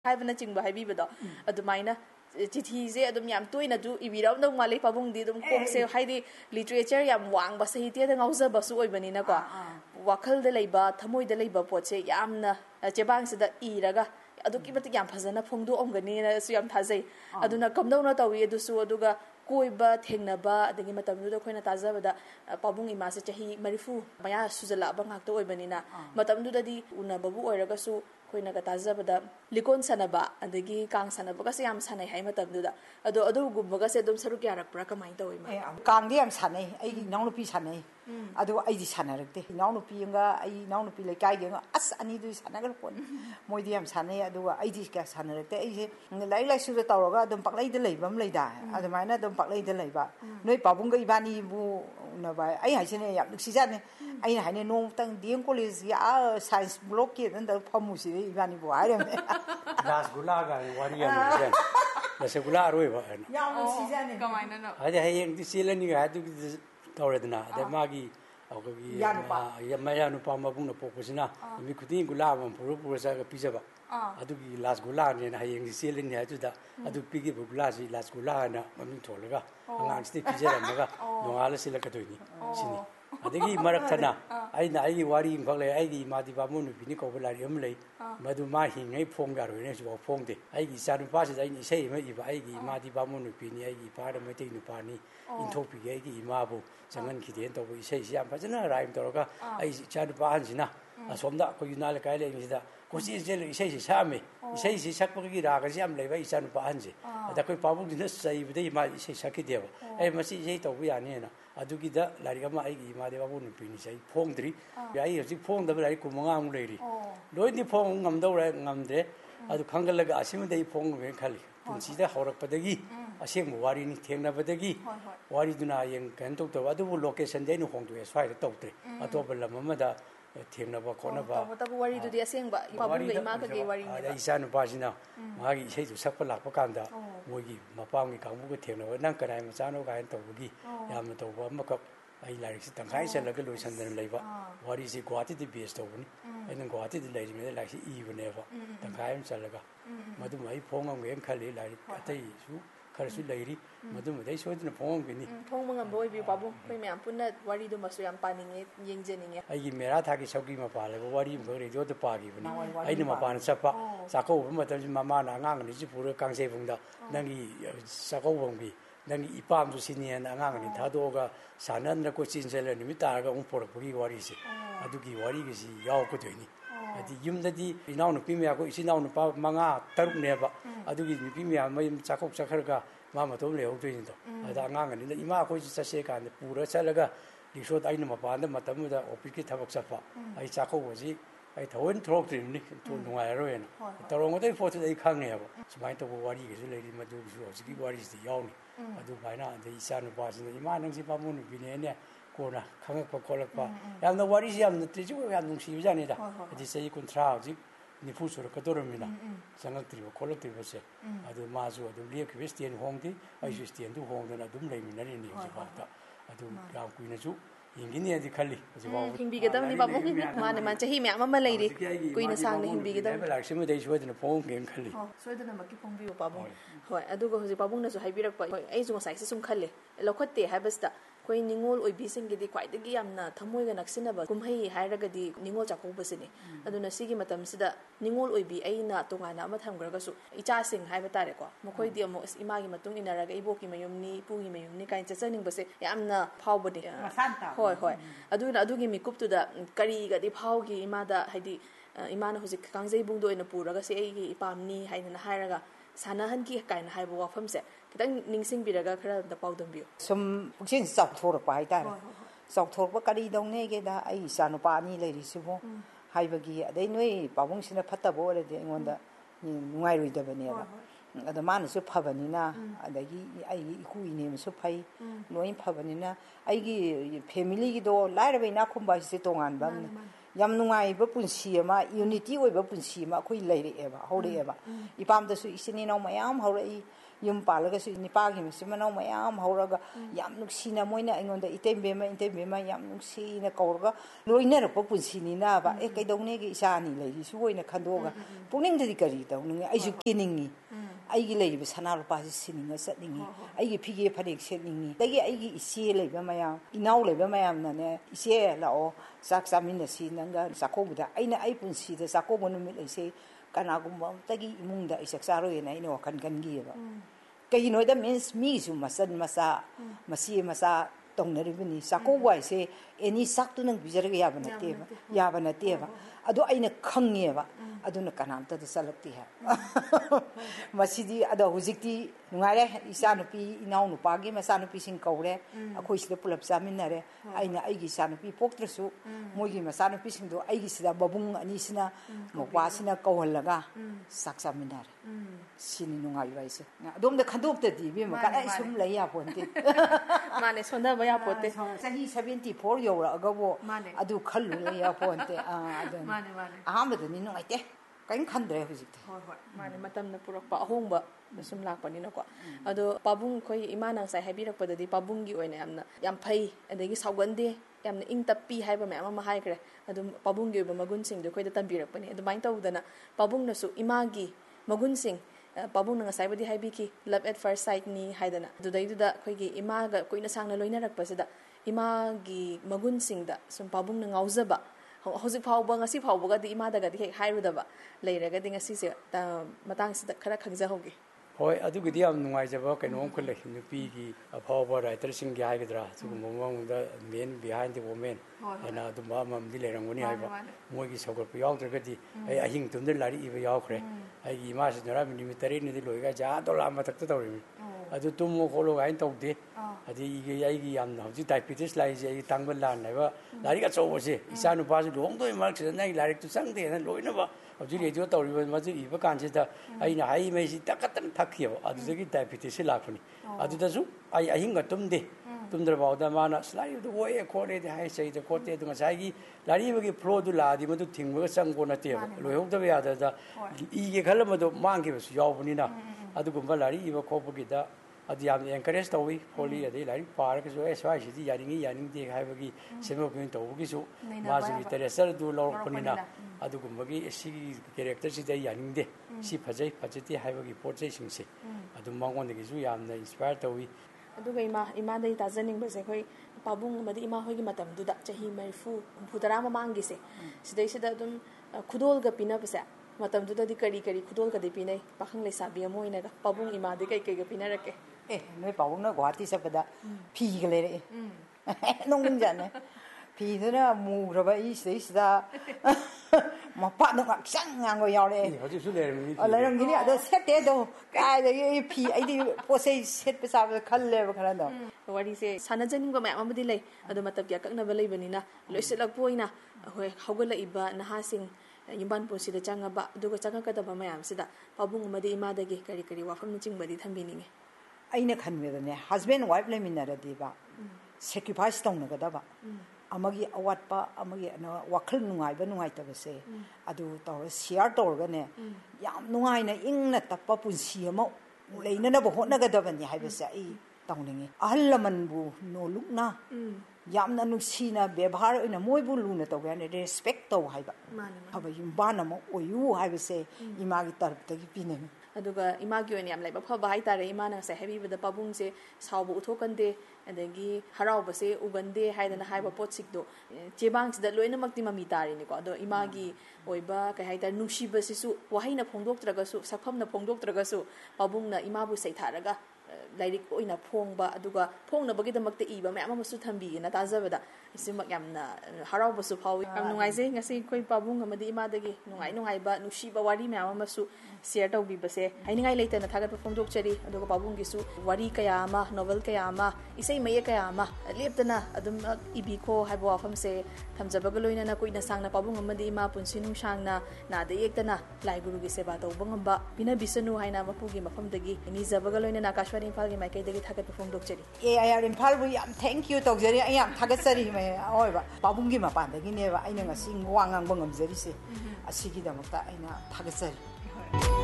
haibana chingba haibibado adumaina चिठीजे अदुम याम तोइना जु इबिराव दं माले पाबुंगदि अदुम कोकसे हाइदि literature याम वांगबा साहित्य द ngauजबसु ओइबनिना को वाखल द लेबा थमोइ द लेबा पोचे यामना चेबांग सिदा इरागा अदुकी मति याम फजना फोंगदो ओंगनी ना सु याम थाजै अदुना कमदौना तवि अदुसु अदुगा कोइबा थेंगनबा अदगी मतमदुदा खोइना ताजबदा पाबुंग इमासे चाही मरिफु मया सुजला बंगाक्तो ओइबनिना मतमदुददि उनाबबु ओइरगासु खोइना का ताजबदा लिकोन सनबा अदगी कांग सनबा का याम सनै हाइ मतमदुदा अदो गुम्बगा से अदुम सरुक यारकप्रा कमाइ तवइ मा कांगदि याम सनै आइगी नाउनुपि सनै अदो आइदि सनरक्ते नाउनुपिंगा आइ नाउनुपि लेकाइगे अस अनिदु सनगर पोन मोइदि याम सनै अदो आइदि का सनरक्ते आइजे लाइ लाइसुदा तवरगा अदुम पक्लैद लेबम लेदा अदुमाइना अदुम पक्लैद लेबा नोइ पाबुंगा इबानी बु उनबा आइ हाइसेने याम सिजाने आइ हाइने नोंतंग डीएम कॉलेज या साइंस ब्लॉक के नंद फमुसि इबानी बु आइरमे रसगुल्ला का वारिया ने रसगुल्ला रोइबा याम सिजाने कमाइना न अदे हयेंग दि सिलनि गा दु तौरदना अदे मागी अगगी या नुपा मबुंग पोपसिना मि खुदि गुला बम पुरु पुरसा का पिजबा अदुगी रसगुल्ला ने हयेंग दि सिलनि अजुदा अदु पिगी गुला सि रसगुल्ला ना ममि थोलगा अंगांग सिति पिजरमगा नोंगाला सिलकदोइनि सिनि अदगी मरक्थना आइना आइगी वारी इंफले आइगी मादि बामुनु बिनि कोबलारि हम लei मदु मा हिङै फोंग गारोइने सुबा फोंगदे आइगी सानुपा से आइनि इसै मा इबा आइगी मादि बामुनु बिनि आइगी पार मैतै नुपानि इन्थोपिगे आइगी इमाबु जंगन खिदेन तबु इसै सि याम फजना राइम तोरगा आइ सानुपा हनसिना असोमदा कोइ नाल काइ लेमिदा कोसि जेल इसै सि सामे इसै सि सकपगी रागा याम लेबा इसानुपा हनजे अदा कोइ पाबु दिना सैबदे मा इसै सकिदेबा ए मसि इसै तबु यानेना अदुगिदा लारिगमा आइगी इमादे बामुनु बिनि सै फोंगद्रि याइ हजि फोंगदबा लारि कुमंगाम लेरि लोइनि Phong ngamdawra ngamde adu khangalaga asimudai phongwe khali punsida haurakpadagi aseng wari ni thengnabadagi wari duna yeng kantok to adu location dai no hongdu swai da tawtre atoba lamamada thengnaba khonaba tabu wari du dia aseng ba babunga ima ka ge wari ni ai sanu pasina magi isei du sakpa lakpa kanda mogi mapang ni kangbu ko thengnaba nang karai ma chano ga tawbugi yamna tawba makak ai larik si tangkai selaga loisandan leiba wari si gwati di base tawbuni aina gwati di lairi me laksi ibuneva tangkai am selaga madu mai phongam gen khali lairi atai su kharasu lairi madu mai soidna phongam gini phongam boi bi babu koi me ampuna wari du masu yam paninge yengjeninge ai gi mera tha ki sauki ma pa le wari mo radio to pa gi bani aina ma pan chapa sako matam mama na ngang ni ji pura kangse bungda nangi sako bongbi nang ipam du sinian angang ni thadoga sanan na ko chinsela ni mita ga um por puri wari se adugi wari gi si yaw ko doini adi yumdadi inaw nu pimya ko isinaw nu pa manga taruk ne ba adugi ni pimya mai chakok chakhar ga mama to le ho doini to ada angang ni ima ko ji sa se ka ne pura chalaga lisho dai na ma pa na matam da office ki thabak chapa ai chakok wo ji ai thawin throk trim ni to nungai ro en tarong dai photo dai khang ne ba smai to wari gi le ri ma du su ji gi wari si yaw ni adu baina de isanu pasina ima nang si pamunu bine ne kona khangak pa kolak pa yam na wari yam na tri ju yam nung si jani da adi sei kontra ji ni fu sur ka dormina sangak tri kolak tri ba se adu ma ju adu le christian hongdi ai christian du hongda na dum lei minari ni ji ba ta adu yam kuina ju ingini adi khali ji ba hingbi ga dam ni ba mo ma ne man chahi me amma leiri kuina sang ni hingbi ga dam ba lak simu dei soidna phong gen khali soidna ma ki phong bi ba bo hoi adu go hoji babung na su haibirak pa ai ju sai sum khalle lokhotte habasta koi ningol oi bising gi di kwai de gi amna thamoi ga naksina ba kumhai hairaga di ningol chakko basini aduna sigi matam sida ningol oi bi aina tongana ama thamgraga su icha sing haiba tare ko mokoi di amo ima gi matung inaraga iboki mayumni pugi mayumni kain chachaning base yamna phawbodi hoi hoi aduna adugi mikup tu da kari ga di phawgi ima da haidi imana hoji kangjei bungdo ina puraga se ai gi ipamni haina hairaga sanahan ki kain haiba wafam se kitang ningsing biraga khara da pawdam biu sum puksin sak thor pa hai ta sak thor pa kari dong ne ge da ai sanu pa ni le ri sibo haiba gi adai noi pawung sina phatta bo re de ngonda nungai roi da bani ba ada man su phabani na adagi ai iku ine su phai noi phabani na ai gi family gi do lai ra bai na khum ba si tongan ba ꯌꯥꯝ ꯅꯨꯡꯉꯥꯏꯕ ꯄꯨꯟꯁꯤ ꯑꯃ unity ꯑꯣꯏꯕ ꯄꯨꯟꯁꯤ ꯑꯃ ꯑꯩꯈꯣꯏ ꯂꯩꯔꯛꯑꯦꯕ ꯍꯧꯔꯛꯑꯦꯕ ꯏꯄꯥꯝꯗꯁꯨ ꯏꯆꯤꯟ ꯏꯅꯥꯎ ꯃꯌꯥꯝ ꯍꯧꯔꯛꯏ ꯌꯨꯝ ꯄꯥꯜꯂꯒꯁꯨ ꯅꯤꯄꯥꯒꯤ ꯃꯆꯤꯟ ꯃꯅꯥꯎ ꯃꯌꯥꯝ ꯍꯧꯔꯒ ꯌꯥꯝ ꯅꯨꯡꯁꯤꯅ ꯃꯣꯏꯅ ꯑꯩꯉꯣꯟꯗ ꯏꯇꯩꯕꯦꯝꯃ ꯌꯥꯝ ꯅꯨꯡꯁꯤꯅ ꯀꯧꯔꯒ ꯂꯣꯏꯅꯔꯛꯄ ꯄꯨꯟꯁꯤꯅꯤꯅꯕ ꯀꯩꯗꯧꯅꯦꯒꯤ ꯏꯆꯥ ꯑꯅꯤ ꯂꯩꯔꯤꯁꯨ ꯑꯣꯏꯅ ꯈꯟꯗꯣꯛꯑꯒ ꯄꯨꯛꯅꯤꯡꯗꯗꯤ ꯀꯔꯤ ꯇꯧꯅꯤꯡꯉꯤ ꯑꯩꯁꯨ ꯀꯦꯅꯤꯡꯉꯤ ꯑꯩꯒꯤ ꯂꯩꯔꯤꯕ ꯁꯅꯥ ꯂꯨꯄꯥꯁꯤ ꯁꯤꯅꯤꯡꯉ ꯆꯠꯅꯤꯡꯉꯤ ꯑꯩꯒꯤ ꯐꯤꯒꯦ ꯐꯅꯦꯛ ꯁꯦꯠꯅꯤꯡꯉꯤ ꯑꯗꯒꯤ ꯑꯩꯒꯤ ꯏꯆꯦ ꯂꯩꯕ ꯃꯌꯥꯝ ꯏꯅꯥꯎ ꯂꯩꯕ ꯃꯌꯥꯝꯅꯅꯦ ꯏꯆꯦ ꯂꯥꯛꯑꯣ ꯆꯥꯛ ꯆꯥꯃꯤꯟꯅꯁꯤ ꯅꯪꯒ ꯆꯥꯛꯀꯧꯕꯗ ꯑꯩ ꯄꯨꯟꯁꯤꯗ ꯆꯥꯛꯀꯧꯕ ꯅꯨꯃꯤꯠ ꯑꯩꯁꯦ ꯀꯅꯥꯒꯨꯝꯕ ꯑꯃꯇꯒꯤ ꯏꯃꯨꯡꯗ ꯑꯩ ꯆꯥꯛ ꯆꯥꯔꯣꯏꯅ ꯑꯩꯅ ꯋꯥꯈꯜ ꯈꯟꯈꯤꯑꯕ ꯀꯩꯒꯤꯅꯣꯗ ꯃꯤꯟꯁ ꯃꯤꯒꯤꯁꯨ ꯃꯆꯟ ꯃꯆꯥ ꯃꯆꯦ ꯃꯆꯥ ꯇꯧꯅꯔꯤꯕꯅꯤ ꯆꯥꯛꯀꯧꯕ ꯍꯥꯏꯁꯦ ꯑꯦꯅꯤ ꯆꯥꯛꯇꯨ ꯅꯪ ꯄꯤꯖꯔꯒ ꯌꯥꯕ ꯅꯠꯇꯦꯕ ꯑꯗꯣ ꯑꯩꯅ ꯈꯪꯉꯦꯕ ꯑꯗꯨꯅ ꯀꯅꯥꯝꯇꯗ ꯆꯠꯂꯛꯇꯦ ꯍꯥꯏꯕ ꯃꯁꯤꯗꯤ ꯑꯗꯣ ꯍꯧꯖꯤꯛꯇꯤ ꯅꯨꯡꯉꯥꯏꯔꯦ ꯏꯆꯥꯅꯨꯄꯤ ꯏꯅꯥꯎꯅꯨꯄꯥꯒꯤ ꯃꯆꯥꯅꯨꯄꯤꯁꯤꯡ ꯀꯧꯔꯦ ꯑꯩꯈꯣꯏ ꯁꯤꯗ ꯄꯨꯂꯞ ꯆꯥꯃꯤꯟꯅꯔꯦ ꯑꯩꯅ ꯑꯩꯒꯤ ꯏꯆꯥꯅꯨꯄꯤ ꯄꯣꯛꯇ꯭ꯔꯁꯨ ꯃꯣꯏꯒꯤ ꯃꯆꯥꯅꯨꯄꯤꯁꯤꯡꯗꯣ ꯑꯩꯒꯤꯁꯤꯗ ꯃꯕꯨꯡ ꯑꯅꯤꯁꯤꯅ ꯃꯧꯄꯥꯁꯤꯅ ꯀꯧꯍꯜꯂꯒ ꯆꯥꯛ ꯆꯥꯃꯤꯟꯅꯔꯦ ꯁꯤꯅꯤ ꯅꯨꯡꯉꯥꯏꯕ ꯑꯩꯁꯦ ꯑꯗꯣꯝꯗ ꯈꯟꯗꯣꯛꯇꯗꯤ 이베 ꯀꯗꯥꯏ ꯁꯨꯝ ꯂꯩ ꯌꯥꯄꯣꯟꯇꯦ माने सोंदबा यापोते ꯆꯍꯤ 74 ꯌꯧꯔꯛꯑꯒꯕꯣ ꯑꯗꯨ ꯈꯜꯂꯨ ꯂꯩ ꯌꯥꯄꯣꯟꯇꯦ ꯑꯗꯨꯅꯤ ꯑꯍꯥꯟꯕꯗꯅꯤ ꯅꯨꯡꯉꯥꯏꯇꯦ ꯀꯩꯝ ꯈꯟꯗ꯭ꯔꯦ ꯍꯧꯖꯤꯛꯇꯤ ꯍꯣꯏ ꯍꯣꯏ ꯃꯥꯅꯦ ꯃꯇꯝꯅ ꯄꯨꯔꯛꯄ ꯑꯍꯣꯡꯕ ꯁꯨꯝ ꯂꯥꯛꯄꯅꯤꯅꯀꯣ ꯑꯗꯣ ꯄꯥꯕꯨꯡ ꯑꯩꯈꯣꯏ ꯏꯃꯥꯅ ꯉꯁꯥꯏ ꯍꯥꯏꯕꯤꯔꯛꯄꯗꯗꯤ ꯄꯥꯕꯨꯡꯒꯤ ꯑꯣꯏꯅ ꯌꯥꯝ ꯐꯩ ꯑꯗꯒꯤ ꯁꯥꯎꯒꯟꯗꯦ ꯌꯥꯝꯅ ꯏꯪ ꯇꯞꯄꯤ ꯍꯥꯏꯕ ꯃꯌꯥꯝ ꯑꯃ ꯍꯥꯏꯈ꯭ꯔꯦ ꯑꯗꯨꯝ ꯄꯥꯕꯨꯡꯒꯤ ꯑꯣꯏꯕ ꯃꯒꯨꯟꯁꯤꯡꯗꯣ ꯑꯩꯈꯣꯏꯗ ꯇꯝꯕꯤꯔꯛꯄꯅꯤ ꯑꯗꯨꯃꯥꯏꯅ ꯇꯧꯗꯅ ꯄꯥꯕꯨꯡꯅꯁꯨ ꯏꯃꯥꯒꯤ ꯃꯒꯨꯟꯁꯤꯡ ꯄꯥꯕꯨꯡꯅ ꯉꯁꯥꯏꯕꯨꯗꯤ ꯍꯥꯏꯕꯤꯈꯤ ꯂꯞ ꯑꯦꯠ ꯐꯥꯔꯁ ꯁꯥꯏꯠꯅꯤ ꯍꯥꯏꯗꯅ ꯑꯗꯨꯗꯩꯗꯨꯗ ꯑꯩꯈꯣꯏꯒꯤ ꯏꯃꯥꯒ ꯀꯨꯏꯅ ꯁꯥꯡꯅ ꯂꯣꯏꯅꯔꯛꯄꯁꯤꯗ ꯏꯃꯥꯒꯤ ꯃꯒꯨꯟꯁꯤꯡꯗ ꯁꯨꯝ ꯄꯥꯕꯨꯡꯅ ꯉꯥꯎꯖꯕ ꯍꯧꯖꯤꯛ ꯐꯥꯎꯕ ꯉꯁꯤ ꯐꯥꯎꯕꯒꯗꯤ ꯏꯃꯥꯗꯒꯗꯤ ꯍꯦꯛ ꯍꯥꯏꯔꯨꯗꯕ ꯂꯩꯔꯒꯗꯤ ꯉꯁꯤꯁꯦ ꯃꯇꯥꯡꯁꯤꯗ ꯈꯔ ꯈꯪꯖꯍꯧꯒꯦ ꯍꯣꯏ ꯑꯗꯨꯒꯤꯗꯤ ꯌꯥꯝ ꯅꯨꯡꯉꯥꯏꯖꯕ ꯀꯩꯅꯣꯝ ꯑꯃꯈꯛ ꯂꯩ ꯅꯨꯄꯤꯒꯤ ꯑꯐꯥꯎꯕ ꯔꯥꯏꯇꯔꯁꯤꯡꯒꯤ ꯍꯥꯏꯒꯗ꯭ꯔꯥ ꯁꯤꯒꯨꯝꯕ ꯃꯑꯣꯡꯗ ꯃꯦꯟ ꯕꯤꯍꯥꯏꯟ ꯗ ꯋꯨꯃꯦꯟ ꯍꯥꯏꯅ ꯑꯗꯨꯝꯕ ꯑꯃꯗꯤ ꯂꯩꯔꯝꯒꯅꯤ ꯍꯥꯏꯕ ꯃꯣꯏꯒꯤ ꯁꯧꯒꯠꯄ ꯌꯥꯎꯗ꯭ꯔꯒꯗꯤ ꯑꯩ ꯑꯍꯤꯡ ꯇꯨꯝꯗ ꯂꯥꯏꯔꯤꯛ ꯏꯕ ꯌꯥꯎꯈ꯭ꯔꯦ ꯑꯩꯒꯤ ꯏꯃꯥꯁꯤꯅ ꯅꯨꯃꯤꯠ 8ꯅꯤꯗꯤ ꯂꯣꯏꯒ ꯖꯥ ꯗꯣꯂꯥ ꯃꯊꯛꯇ ꯇꯧꯔꯤꯕꯅꯤ ꯑꯗꯨ ꯇꯨꯝꯃꯣ ꯈꯣꯠꯂꯣ ꯀꯥꯏꯅ ꯇꯧꯗꯦ ꯑꯗꯒꯤ ꯑꯩꯒꯤ ꯌꯥꯝꯅ ꯍꯧꯖꯤꯛ ꯗꯥꯏꯕꯦꯇꯤꯁ ꯂꯥꯛꯏꯁꯦ ꯑꯩꯒꯤ ꯇꯥꯡꯕ ꯂꯥꯟ ꯍꯥꯏꯕ ꯂꯥꯏꯔꯤꯛ ꯑꯆꯧꯕꯁꯦ ꯏꯆꯥ ꯅꯨꯄꯥꯁꯤ ꯂꯨꯍꯣꯡꯗꯣꯏ ꯃꯔꯛꯁꯤꯗ ꯅꯪ ꯂꯥꯏꯔꯤꯛꯇꯨ ꯆꯪꯗꯦꯅ ꯂꯣꯏꯅꯕ ꯍꯧꯖꯤꯛ ꯔꯦꯗꯤꯑꯣ ꯇꯧꯔꯤꯕ ꯃꯗꯨ ꯏꯕ ꯀꯥꯟꯁꯤꯗ ꯑꯩꯅ ꯍꯩꯉꯩꯁꯤ ꯇꯛꯀꯠꯇꯅ ꯊꯛꯈꯤꯑꯕ ꯑꯗꯨꯗꯒꯤ ꯗꯥꯏꯕꯦꯇꯤꯁꯁꯤ ꯂꯥꯛꯄꯅꯤ ꯑꯗꯨꯗꯁꯨ ꯑꯩ ꯑꯍꯤꯡꯒ ꯇꯨꯝꯗꯦ ꯇꯨꯝꯗ꯭ꯔꯐꯥꯎꯗ ꯃꯥꯅ ꯂꯥꯏꯔꯤꯛꯇꯨ ꯑꯣꯏꯑꯦ ꯈꯣꯠꯂꯦꯗꯤ ꯍꯥꯏ ꯆꯩꯗ ꯈꯣꯠꯇꯦ ꯑꯗꯨ ꯉꯁꯥꯏꯒꯤ ꯂꯥꯏꯔꯤꯛ ꯏꯕꯒꯤ ꯐ꯭ꯂꯣꯗꯨ ꯂꯥꯛꯑꯗꯤ ꯃꯗꯨ ꯊꯤꯡꯕꯒ ꯆꯪꯕ ꯅꯠꯇꯦꯕ ꯂꯣꯏꯍꯧꯗꯕ ꯌꯥꯗꯕꯗ ꯏꯒꯦ ꯈꯜꯂꯝꯕꯗꯣ ꯃꯥꯡꯈꯤꯕꯁꯨ ꯌꯥꯎꯕꯅꯤ나 ꯑꯗꯨꯒꯨꯝꯕ ꯂꯥꯏꯔꯤꯛ ꯏꯕ ꯈꯣꯠꯄꯒꯤꯗ ꯑꯗꯨ ꯌꯥꯝꯅ ꯑꯦꯟꯀꯔꯦꯖ ꯇꯧꯋꯤ ꯈꯣꯠꯂꯤ ꯑꯗꯩ ꯂꯥꯏꯔꯤꯛ ꯄꯥꯔꯒꯁꯨ ꯁ꯭ꯋꯥꯏꯁꯤꯗꯤ ꯌꯥꯅꯤꯡꯉꯤ ꯌꯥꯅꯤꯡꯗꯦ ꯍꯥꯏꯕꯒꯤ ꯁꯦꯝꯗꯣꯛ ꯇꯧꯕꯒꯤꯁꯨ ꯃꯥꯁꯨ ꯂꯤꯇꯔꯦꯆꯔꯗꯨ ꯂꯧꯔꯛꯄꯅꯤꯅ ꯑꯗꯨꯒꯨꯝꯕꯒꯤ ꯁꯤꯒꯤ ꯀꯦꯔꯦꯛꯇꯔꯁꯤꯗ ꯑꯩ ꯌꯥꯅꯤꯡꯗꯦ ꯁꯤ ꯐꯖꯩ ꯐꯖꯗꯦ ꯍꯥꯏꯕꯒꯤ ꯄꯣꯠ ꯆꯩꯁꯤꯡꯁꯦ ꯑꯗꯨꯝ ꯃꯉꯣꯟꯗꯒꯤꯁꯨ ꯌꯥꯝꯅ ꯏꯟꯁꯄꯥꯌꯔ ꯇꯧꯋꯤ ꯑꯗꯨꯒ ꯏꯃꯥꯗꯒꯤ ꯇꯥꯖꯅꯤꯡꯕꯁꯦ ꯑꯩꯈꯣꯏ ꯄꯥꯕꯨꯡ ꯑꯃꯗꯤ ꯏꯃꯥ ꯍꯣꯏꯒꯤ ꯃꯇꯝꯗꯨꯗ ꯆꯍꯤ 40-50 ꯃꯃꯥꯡꯒꯤꯁꯦ ꯁꯤꯗꯩꯁꯤꯗ ꯑꯗꯨꯝ ꯈꯨꯗꯣꯜꯒ ꯄꯤꯅꯕꯁꯦ ꯃꯇꯝꯗꯨꯗꯗꯤ ꯀꯔꯤ ꯈꯨꯗꯣꯜꯒꯗꯤ ꯄꯤꯅꯩ ꯄꯥꯈꯪ ꯂꯩꯁꯥꯕꯤ ꯑꯃ ꯑꯣꯏꯅꯒ ꯄꯥꯕꯨꯡ ꯏꯃꯥꯗꯤ ꯀꯩꯒ ꯄꯤꯅꯔꯛꯀꯦ ꯅꯣꯏ ꯄꯥꯕꯨꯡꯅ ꯒꯨꯋꯥꯍꯥꯇꯤ ꯆꯠꯄꯗ ꯐꯤꯒ ꯂꯩꯔꯛꯑꯦ ꯅꯣꯡꯅꯤꯡꯖꯥꯠꯅꯦ ꯐꯤꯗꯨꯅ ꯃꯨꯈ꯭ꯔꯕ ꯁꯤꯗꯩꯁꯤꯗ ꯃꯄꯥꯟꯗ ꯉꯥꯡꯁꯪ ꯉꯥꯡꯕ ꯌꯥꯎꯔꯛꯑꯦ ꯍꯧꯖꯤꯛꯁꯨ ꯂꯩꯔꯝꯒꯅꯤ ꯂꯩꯔꯝꯒꯅꯤ ꯑꯗꯣ ꯁꯦꯠꯇꯦ ꯑꯗꯣ ꯀꯥꯏꯗꯒꯤ ꯐꯤ ꯑꯩꯗꯤ ꯄꯣꯠ ꯆꯩ ꯁꯦꯠꯄ ꯆꯥꯕꯗ ꯈꯜꯂꯦꯕ ꯈꯔꯗꯣ ꯋꯥꯔꯤꯁꯦ ꯁꯥꯟꯅꯖꯅꯤꯡꯕ ꯃꯌꯥꯝ ꯑꯃꯗꯤ ꯂꯩ ꯑꯗꯣ ꯃꯇꯝꯒꯤ ꯑꯀꯛꯅꯕ ꯂꯩꯕꯅꯤꯅ ꯂꯣꯏꯁꯤꯜꯂꯛꯄ ꯑꯣꯏꯅ ꯑꯩꯈꯣꯏ ꯍꯧꯒꯠꯂꯛꯏꯕ ꯅꯍꯥꯁꯤꯡ ꯌꯨꯝꯕꯥꯟ ꯄꯨꯟꯁꯤꯗ ꯆꯪꯉꯕ ꯑꯗꯨꯒ ꯆꯪꯉꯛꯀꯗꯕ ꯃꯌꯥꯝꯁꯤꯗ ꯄꯥꯕꯨꯡ ꯑꯃꯗꯤ ꯏꯃꯥꯗꯒꯤ ꯀꯔꯤ ꯋꯥꯐꯝꯅꯆꯤꯡꯕꯗꯤ ꯊꯝꯕꯤꯅꯤꯡꯉꯤ ꯑꯩꯅ ꯈꯟꯕꯗꯅꯦ ꯍꯁꯕꯦꯟ ꯋꯥꯏꯐ ꯂꯩꯃꯤꯟꯅꯔꯗꯤꯕ ꯁꯦꯀ꯭ꯔꯤꯐꯥꯏꯁ ꯇꯧꯅꯒꯗꯕ ꯑꯃꯒꯤ ꯑꯋꯥꯠꯄ ꯑꯃꯒꯤ ꯋꯥꯈꯜ ꯅꯨꯡꯉꯥꯏꯕ ꯅꯨꯡꯉꯥꯏꯇꯕꯁꯦ ꯑꯗꯨ ꯇꯧꯔ ꯁꯤꯌꯥꯔ ꯇꯧꯔꯒꯅꯦ ꯌꯥꯝ ꯅꯨꯡꯉꯥꯏꯅ ꯏꯪꯅ ꯇꯞꯄ ꯄꯨꯟꯁꯤ ꯑꯃ ꯂꯩꯅꯅꯕ ꯍꯣꯠꯅꯒꯗꯕꯅꯤ ꯍꯥꯏꯕꯁꯦ ꯑꯩ ꯇꯧꯅꯤꯡꯉꯤ ꯑꯍꯜ ꯂꯃꯟꯕꯨ ꯅꯣꯂꯨꯛꯅ ꯌꯥꯝꯅ ꯅꯨꯡꯁꯤꯅ ꯕꯦꯕꯥꯔ ꯑꯣꯏꯅ ꯃꯣꯏꯕꯨ ꯂꯨꯅ ꯇꯧꯕ ꯌꯥꯅꯤ ꯔꯦꯁꯄꯦꯛ ꯇꯧ ꯍꯥꯏꯕ ꯑꯐꯕ ꯌꯨꯝꯕꯥꯟ ꯑꯃ ꯑꯣꯏꯌꯨ ꯍꯥꯏꯕꯁꯦ ꯏꯃꯥꯒꯤ ꯇꯔꯐꯇꯒꯤ ꯄꯤꯅꯤꯡꯉꯤ ꯑꯗꯨꯒ ꯏꯃꯥꯒꯤ ꯑꯣꯏꯅ ꯌꯥꯝ ꯂꯥꯏꯕꯛ ꯐꯕ ꯍꯥꯏꯇꯥꯔꯦ ꯏꯃꯥꯅ ꯉꯁꯥꯏ ꯍꯥꯏꯕꯤꯕꯗ ꯄꯥꯕꯨꯡꯁꯦ ꯁꯥꯎꯕ ꯎꯊꯣꯛꯀꯟꯗꯦ ꯑꯗꯒꯤ ꯍꯔꯥꯎꯕꯁꯦ ꯎꯒꯟꯗꯦ ꯍꯥꯏꯗꯅ ꯍꯥꯏꯕ ꯄꯣꯠꯁꯤꯡꯗꯣ ꯆꯦꯕꯥꯡꯁꯤꯗ ꯂꯣꯏꯅꯃꯛꯇꯤ ꯃꯃꯤ ꯇꯥꯔꯤꯅꯤꯀꯣ ꯑꯗꯣ ꯏꯃꯥꯒꯤ ꯑꯣꯏꯕ ꯀꯩ ꯍꯥꯏꯇꯥꯔꯦ ꯅꯨꯡꯁꯤꯕꯁꯤꯁꯨ ꯋꯥꯍꯩꯅ ꯐꯣꯡꯗꯣꯛꯇ꯭ꯔꯒꯁꯨ ꯁꯛꯐꯝꯅ ꯐꯣꯡꯗꯣꯛꯇ꯭ꯔꯒꯁꯨ ꯄꯥꯕꯨꯡꯅ ꯏꯃꯥꯕꯨ ꯁꯩꯊꯥꯔꯒ ꯂꯥꯏꯔꯤꯛ ꯑꯣꯏꯅ ꯐꯣꯡꯕ ꯑꯗꯨꯒ ꯐꯣꯡꯅꯕꯒꯤꯗꯃꯛꯇ ꯏꯕ ꯃꯌꯥꯝ ꯑꯃꯁꯨ ꯊꯝꯕꯤꯒꯦꯅ ꯇꯥꯖꯕꯗ ꯏꯁꯤꯃꯛ ꯌꯥꯝꯅ ꯍꯔꯥꯎꯕꯁꯨ ꯐꯥꯎꯏ ꯌꯥꯝ ꯅꯨꯡꯉꯥꯏꯖꯩ ꯉꯁꯤ ꯑꯩꯈꯣꯏ ꯄꯥꯕꯨꯡ ꯑꯃꯗꯤ ꯏꯃꯥꯗꯒꯤ ꯅꯨꯡꯉꯥꯏꯕ ꯅꯨꯡꯁꯤꯕ ꯋꯥꯔꯤ ꯃꯌꯥꯝ ꯑꯃꯁꯨ ꯁꯤꯌꯔ ꯇꯧꯕꯤꯕꯁꯦ ꯍꯥꯏꯅꯤꯡꯉꯥꯏ ꯂꯩꯇꯅ ꯊꯥꯒꯠꯄ ꯐꯣꯡꯗꯣꯛꯆꯔꯤ ꯑꯗꯨꯒ ꯄꯥꯕꯨꯡꯒꯤꯁꯨ ꯋꯥꯔꯤ ꯀꯌꯥ ꯑꯃ ꯅꯣꯚꯦꯜ ꯀꯌꯥ ꯑꯃ ꯏꯁꯩ ꯃꯌꯦꯛ ꯀꯌꯥ ꯑꯃ ꯂꯦꯞꯇꯅ ꯑꯗꯨꯝ ꯏꯕꯤꯈꯣ ꯍꯥꯏꯕ ꯋꯥꯐꯝꯁꯦ ꯊꯝꯖꯕꯒ ꯂꯣꯏꯅꯅ ꯀꯨꯏꯅ ꯁꯥꯡꯅ ꯄꯥꯕꯨꯡ ꯑꯃꯗꯤ ꯏꯃꯥ ꯄꯨꯟꯁꯤ ꯅꯨꯡꯁꯥꯡꯅ ꯅꯥꯗ ꯌꯦꯛꯇꯅ ꯂꯥꯏ ꯒꯨꯔꯨꯒꯤ ꯁꯦꯕꯥ ꯇꯧꯕ ꯉꯝꯕ ꯄꯤꯅꯕꯤꯁꯅꯨ ꯍꯥꯏꯅ ꯃꯄꯨꯒꯤ ꯃꯐꯝꯗꯒꯤ ꯅꯤꯖꯕꯒ ꯂꯣꯏꯅꯅ ꯑꯀꯥꯁꯋꯥꯅꯤ ꯏꯝꯐꯥꯜꯒꯤ ꯃꯥꯏꯀꯩꯗꯒꯤ ꯊꯥꯒꯠꯄ ꯐꯣꯡꯗꯣꯛꯆꯔꯤ AIR ꯏꯝꯐꯥꯜꯕꯨ ꯌꯥꯝ ꯊꯦꯡꯛ ꯌꯨ ꯇꯧꯖꯔꯤ ꯑꯩ ꯌꯥꯝ ꯊꯥꯒꯠꯆꯔꯤ ꯑꯣꯏꯕ ꯄꯥꯕꯨꯡꯒꯤ ꯃꯄꯥꯟꯗꯒꯤꯅꯦꯕ ꯑꯩꯅ ꯉꯁꯤ ꯋꯥ ꯉꯥꯡꯕ ꯉꯝꯖꯔꯤꯁꯦ ꯑꯁꯤꯒꯤꯗꯃꯛꯇ ꯑꯩꯅ ꯊꯥꯒꯠꯆꯔꯤ